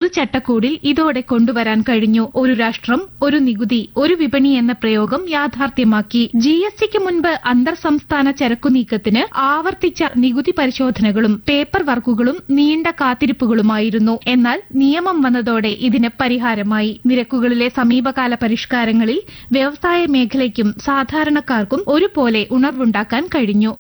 ചട്ടക്കൂടിൽ ഇതോടെ കൊണ്ടുവരാൻ കഴിഞ്ഞു. ഒരു രാഷ്ട്രം ഒരു നികുതി ഒരു വിപണി എന്ന പ്രയോഗം യാഥാർത്ഥ്യമാക്കി. GSTക്ക് മുൻപ് അന്തർ സംസ്ഥാന ചരക്കുനീക്കത്തിന് ആവർത്തിച്ച നികുതി പരിശോധനകളും പേപ്പർ വർക്കുകളും നീണ്ട കാത്തിരിപ്പുകളുമായിരുന്നു. എന്നാൽ നിയമം വന്നതോടെ ഇതിന് പരിഹാരമായി. നിരക്കുകളിലെ സമീപകാല പരിഷ്കാരങ്ങളിൽ വ്യവസായ മേഖലയ്ക്കും സാധാരണക്കാർക്കും ഒരുപോലെ ഉണർവുണ്ടാക്കാൻ കഴിഞ്ഞു.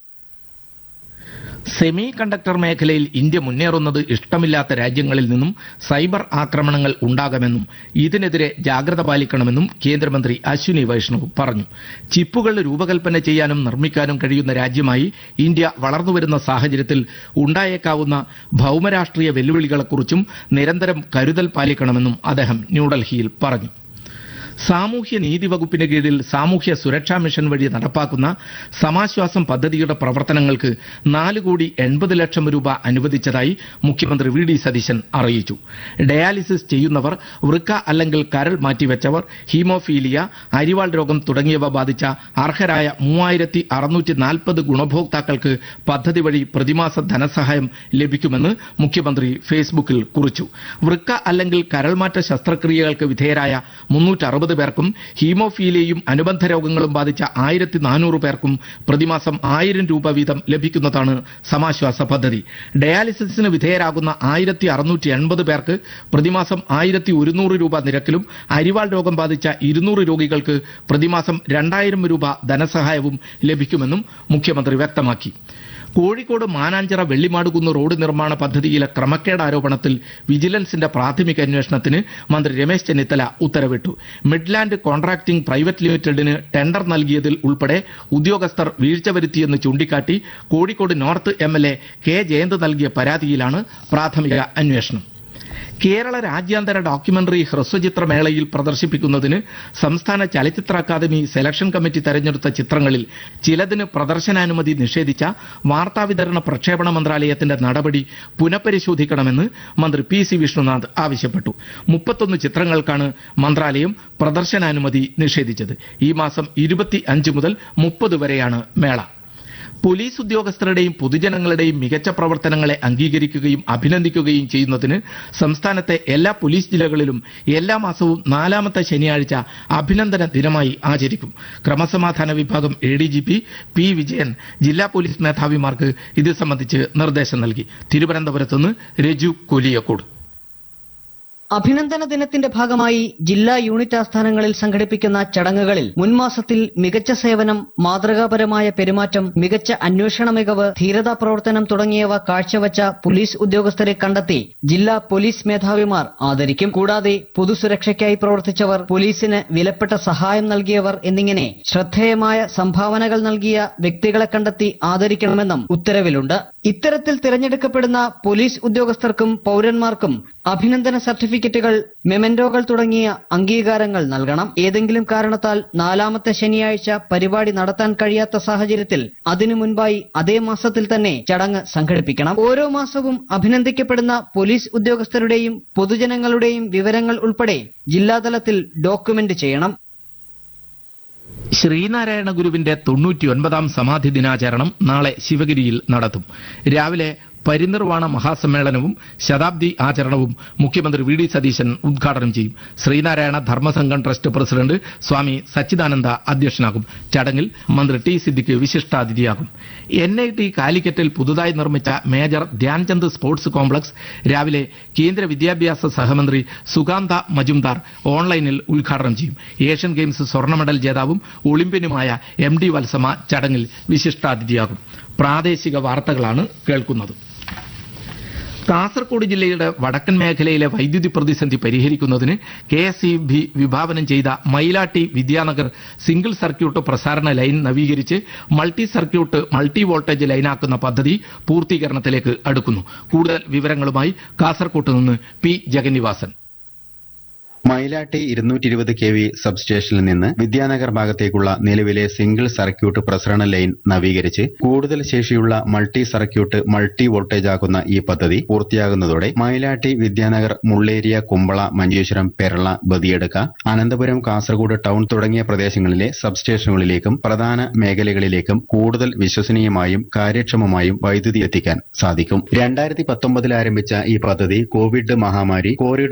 സെമി കണ്ടക്ടർ മേഖലയിൽ ഇന്ത്യ മുന്നേറുന്നത് ഇഷ്ടമില്ലാത്ത രാജ്യങ്ങളിൽ നിന്നും സൈബർ ആക്രമണങ്ങൾ ഉണ്ടാകുമെന്നും ഇതിനെതിരെ ജാഗ്രത പാലിക്കണമെന്നും കേന്ദ്രമന്ത്രി അശ്വിനി വൈഷ്ണവ് പറഞ്ഞു. ചിപ്പുകൾ രൂപകൽപ്പന ചെയ്യാനും നിർമ്മിക്കാനും കഴിയുന്ന രാജ്യമായി ഇന്ത്യ വളർന്നുവരുന്ന സാഹചര്യത്തിൽ ഉണ്ടായേക്കാവുന്ന ഭൌമരാഷ്ട്രീയ വെല്ലുവിളികളെക്കുറിച്ചും നിരന്തരം കരുതൽ പാലിക്കണമെന്നും അദ്ദേഹം ന്യൂഡൽഹിയിൽ പറഞ്ഞു. സാമൂഹ്യ നീതി വകുപ്പിന് കീഴിൽ സാമൂഹ്യ സുരക്ഷാ മിഷൻ വഴി നടപ്പാക്കുന്ന സമാശ്വാസം പദ്ധതിയുടെ പ്രവർത്തനങ്ങൾക്ക് 4,80,00,000 രൂപ അനുവദിച്ചതായി മുഖ്യമന്ത്രി VD സതീശൻ അറിയിച്ചു. ഡയാലിസിസ് ചെയ്യുന്നവർ, വൃക്ക അല്ലെങ്കിൽ കരൾ മാറ്റിവെച്ചവർ, ഹീമോഫീലിയ, അരിവാൾ രോഗം തുടങ്ങിയവ ബാധിച്ച അർഹരായ 3,640 ഗുണഭോക്താക്കൾക്ക് പദ്ധതി വഴി പ്രതിമാസ ധനസഹായം ലഭിക്കുമെന്ന് മുഖ്യമന്ത്രി ഫേസ്ബുക്കിൽ കുറിച്ചു. വൃക്ക അല്ലെങ്കിൽ കരൾമാറ്റ ശസ്ത്രക്രിയകൾക്ക് വിധേയരായ 360 പേർക്കും ഹീമോഫീലിയയും അനുബന്ധ രോഗങ്ങളും ബാധിച്ച 1,400 പേർക്കും പ്രതിമാസം 1,000 രൂപ വീതം ലഭിക്കുന്നതാണ് സമാശ്വാസ പദ്ധതി. ഡയാലിസിസിന് വിധേയരാകുന്ന 1,680 പേർക്ക് പ്രതിമാസം 1,100 രൂപ നിരക്കിലും അരിവാൾ രോഗം ബാധിച്ച 200 രോഗികൾക്ക് പ്രതിമാസം 2,000 രൂപ ധനസഹായവും ലഭിക്കുമെന്നും മുഖ്യമന്ത്രി വ്യക്തമാക്കി. കോഴിക്കോട് മാനാഞ്ചിറ വെള്ളിമാടുകുന്ന് റോഡ് നിർമ്മാണ പദ്ധതിയിലെ ക്രമക്കേട് ആരോപണത്തിൽ വിജിലൻസിന്റെ പ്രാഥമിക അന്വേഷണത്തിന് മന്ത്രി രമേശ് ചെന്നിത്തല ഉത്തരവിട്ടു. മിഡ്ലാൻഡ് കോൺട്രാക്ടിംഗ് പ്രൈവറ്റ് ലിമിറ്റഡിന് ടെൻഡർ നൽകിയതിൽ ഉൾപ്പെടെ ഉദ്യോഗസ്ഥർ വീഴ്ച വരുത്തിയെന്ന് ചൂണ്ടിക്കാട്ടി Kozhikode north MLA K Jayant നൽകിയ പരാതിയിലാണ് പ്രാഥമിക അന്വേഷണം. കേരള രാജ്യാന്തര ഡോക്യുമെന്ററി ഹ്രസ്വചിത്രമേളയിൽ പ്രദർശിപ്പിക്കുന്നതിന് സംസ്ഥാന ചലച്ചിത്ര അക്കാദമി സെലക്ഷൻ കമ്മിറ്റി തെരഞ്ഞെടുത്ത ചിത്രങ്ങളിൽ ചിലതിന് പ്രദർശനാനുമതി നിഷേധിച്ച വാർത്താവിതരണ പ്രക്ഷേപണ മന്ത്രാലയത്തിന്റെ നടപടി പുനഃപരിശോധിക്കണമെന്ന് മന്ത്രി PC വിഷ്ണുനാഥ് ആവശ്യപ്പെട്ടു. 31 ചിത്രങ്ങൾക്കാണ് മന്ത്രാലയം പ്രദർശനാനുമതി നിഷേധിച്ചത്. ഈ മാസം 25 മുതൽ 30 വരെയാണ് മേള. പോലീസ് ഉദ്യോഗസ്ഥരുടെയും പൊതുജനങ്ങളുടെയും മികച്ച പ്രവർത്തനങ്ങളെ അംഗീകരിക്കുകയും അഭിനന്ദിക്കുകയും ചെയ്യുന്നതിന് സംസ്ഥാനത്തെ എല്ലാ പോലീസ് ജില്ലകളിലും എല്ലാ മാസവും 4ാമത്തെ ശനിയാഴ്ച അഭിനന്ദന ദിനമായി ആചരിക്കും. ക്രമസമാധാന വിഭാഗം ADGP P. വിജയൻ ജില്ലാ പോലീസ് മേധാവിമാർക്ക് ഇത് സംബന്ധിച്ച് നിർദ്ദേശം നൽകി. തിരുവനന്തപുരത്തുനിന്ന് രജു കൊലിയക്കോട്. അഭിനന്ദന ദിനത്തിന്റെ ഭാഗമായി ജില്ലാ യൂണിറ്റ് ആസ്ഥാനങ്ങളിൽ സംഘടിപ്പിക്കുന്ന ചടങ്ങുകളിൽ മുൻമാസത്തിൽ മികച്ച സേവനം, മാതൃകാപരമായ പെരുമാറ്റം, മികച്ച അന്വേഷണ മികവ്, ധീരതാ പ്രവർത്തനം തുടങ്ങിയവ കാഴ്ചവച്ച പോലീസ് ഉദ്യോഗസ്ഥരെ കണ്ടെത്തി ജില്ലാ പോലീസ് മേധാവിമാർ ആദരിക്കും. കൂടാതെ പൊതുസുരക്ഷയ്ക്കായി പ്രവർത്തിച്ചവർ, പോലീസിന് വിലപ്പെട്ട സഹായം നൽകിയവർ എന്നിങ്ങനെ ശ്രദ്ധേയമായ സംഭാവനകൾ നൽകിയ വ്യക്തികളെ കണ്ടെത്തി ആദരിക്കണമെന്നും ഉത്തരവിലുണ്ട്. ഇത്തരത്തിൽ തിരഞ്ഞെടുക്കപ്പെടുന്ന പോലീസ് ഉദ്യോഗസ്ഥർക്കും പൌരന്മാർക്കും അഭിനന്ദന സർട്ടിഫിക്കറ്റുകൾ, മെമന്റോകൾ തുടങ്ങിയ അംഗീകാരങ്ങൾ നൽകണം. ഏതെങ്കിലും കാരണത്താൽ 4ാമത്തെ ശനിയാഴ്ച പരിപാടി നടത്താൻ കഴിയാത്ത സാഹചര്യത്തിൽ അതിനു മുൻപായി അതേ മാസത്തിൽ തന്നെ ചടങ്ങ് സംഘടിപ്പിക്കണം. ഓരോ മാസവും അഭിനന്ദിക്കപ്പെടുന്ന പോലീസ് ഉദ്യോഗസ്ഥരുടെയും പൊതുജനങ്ങളുടെയും വിവരങ്ങൾ ഉൾപ്പെടെ ജില്ലാതലത്തിൽ ഡോക്യുമെന്റ് ചെയ്യണം. ശ്രീനാരായണ ഗുരുവിന്റെ 99ാം സമാധി ദിനാചരണം നാളെ ശിവഗിരിയിൽ നടത്തും. രാവിലെ പരിനിർവാണ മഹാസമ്മേളനവും ശതാബ്ദി ആചരണവും മുഖ്യമന്ത്രി VD സതീശൻ ഉദ്ഘാടനം ചെയ്യും. ശ്രീനാരായണ ധർമ്മസംഘം ട്രസ്റ്റ് പ്രസിഡന്റ് സ്വാമി സച്ചിദാനന്ദ അധ്യക്ഷനാകും. ചടങ്ങിൽ മന്ത്രി T. സിദ്ദിഖ് വിശിഷ്ടാതിഥിയാകും. NIT കാലിക്കറ്റിൽ പുതുതായി നിർമ്മിച്ച മേജർ ധ്യാൻചന്ദ് സ്പോർട്സ് കോംപ്ലക്സ് രാവിലെ കേന്ദ്ര വിദ്യാഭ്യാസ സഹമന്ത്രി സുകാന്ത മജുംദാർ ഓൺലൈനിൽ ഉദ്ഘാടനം ചെയ്യും. ഏഷ്യൻ ഗെയിംസ് സ്വർണ്ണ മെഡൽ ജേതാവും ഒളിമ്പ്യനുമായ MD വത്സമ ചടങ്ങിൽ വിശിഷ്ടാതിഥിയാകും. പ്രാദേശിക വാർത്തകളാണ് കേൾക്കുന്നത്. കാസർഗോഡ് ജില്ലയുടെ വടക്കൻ മേഖലയിലെ വൈദ്യുതി പ്രതിസന്ധി പരിഹരിക്കുന്നതിന് KSEB വിഭാവനം ചെയ്ത Mailatti Vidyanagar single circuit പ്രസാരണ line നവീകരിച്ച് മൾട്ടി സർക്യൂട്ട് മൾട്ടി വോൾട്ടേജ് ലൈനാക്കുന്ന പദ്ധതി പൂർത്തീകരണത്തിലേക്ക് അടുക്കുന്നു. കൂടുതൽ വിവരങ്ങളുമായി കാസർഗോഡ് നിന്ന് P. ജഗന്നിവാസൻ. മൈലാട്ടി 220 kV സബ്സ്റ്റേഷനിൽ നിന്ന് വിദ്യാനഗർ ഭാഗത്തേക്കുള്ള നിലവിലെ സിംഗിൾ സർക്യൂട്ട് പ്രസരണ ലൈൻ നവീകരിച്ച് കൂടുതൽ ശേഷിയുള്ള മൾട്ടി സർക്യൂട്ട് മൾട്ടി വോൾട്ടേജ് ആക്കുന്ന ഈ പദ്ധതി പൂർത്തിയാകുന്നതോടെ മൈലാട്ടി, വിദ്യാനഗർ, മുള്ളേരിയ, കുമ്പള, മഞ്ചേശ്വരം, പെരള, ബദിയടുക്ക, അനന്തപുരം, കാസർഗോഡ് ടൗൺ തുടങ്ങിയ പ്രദേശങ്ങളിലെ സബ്സ്റ്റേഷനുകളിലേക്കും പ്രധാന മേഖലകളിലേക്കും കൂടുതൽ വിശ്വസനീയമായും കാര്യക്ഷമമായും വൈദ്യുതി എത്തിക്കാൻ സാധിക്കും. 2019 ആരംഭിച്ച ഈ പദ്ധതി കോവിഡ് മഹാമാരി, കോറിഡോർ